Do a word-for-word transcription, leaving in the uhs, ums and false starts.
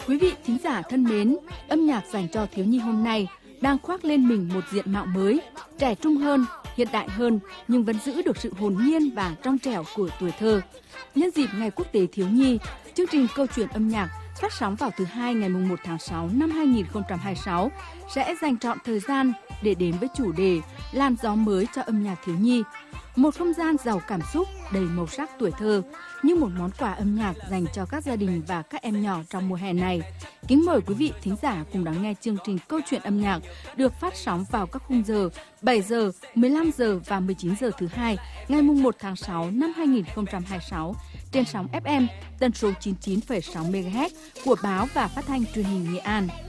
Quý vị thính giả thân mến, âm nhạc dành cho thiếu nhi hôm nay đang khoác lên mình một diện mạo mới, trẻ trung hơn, hiện đại hơn nhưng vẫn giữ được sự hồn nhiên và trong trẻo của tuổi thơ. Nhân dịp Ngày Quốc tế Thiếu nhi, chương trình Câu chuyện âm nhạc phát sóng vào thứ hai ngày mùng một tháng sáu năm hai nghìn không trăm hai mươi sáu sẽ dành trọn thời gian để đến với chủ đề Làn gió mới cho âm nhạc thiếu nhi. Một không gian giàu cảm xúc, đầy màu sắc tuổi thơ, như một món quà âm nhạc dành cho các gia đình và các em nhỏ trong mùa hè này. Kính mời quý vị thính giả cùng đón nghe chương trình Câu chuyện âm nhạc được phát sóng vào các khung giờ bảy giờ, mười lăm giờ và mười chín giờ thứ hai, ngày mùng một tháng sáu năm hai nghìn không trăm hai mươi sáu trên sóng ép em tần số chín mươi chín phẩy sáu mê ga héc của báo và phát thanh truyền hình Nghệ An.